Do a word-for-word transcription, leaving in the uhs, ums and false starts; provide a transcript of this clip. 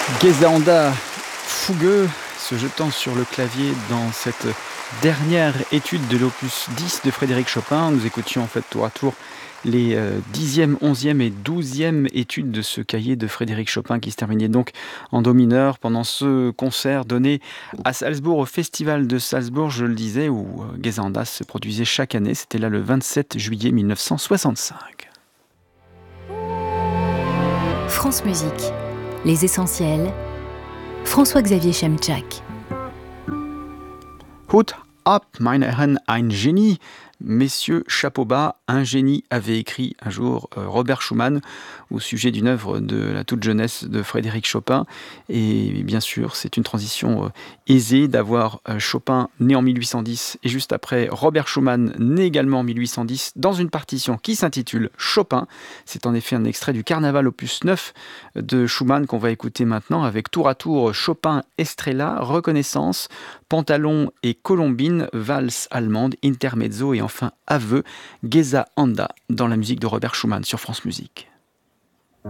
Geza Anda, fougueux, se jetant sur le clavier dans cette dernière étude de l'opus dix de Frédéric Chopin. Nous écoutions en fait tour à tour les euh, dixième, onzième et douzième études de ce cahier de Frédéric Chopin qui se terminait donc en do mineur pendant ce concert donné à Salzbourg, au Festival de Salzbourg, je le disais, où euh, Geza Anda se produisait chaque année. C'était là le vingt-sept juillet mille neuf cent soixante-cinq. France Musique, les essentiels, François-Xavier Chemchak. Hut ab, meine Herren, ein Genie. Messieurs, chapeau bas, un génie, avait écrit un jour euh, Robert Schumann au sujet d'une œuvre de la toute jeunesse de Frédéric Chopin. Et bien sûr, c'est une transition euh, aisée d'avoir euh, Chopin né en mille huit cent dix et juste après Robert Schumann né également en mille huit cent dix dans une partition qui s'intitule Chopin. C'est en effet un extrait du Carnaval opus neuf de Schumann qu'on va écouter maintenant avec tour à tour Chopin, Estrella, Reconnaissance, Pantalon et Colombine, valse allemande, intermezzo et enfin aveu, Geza Anda dans la musique de Robert Schumann sur France Musique.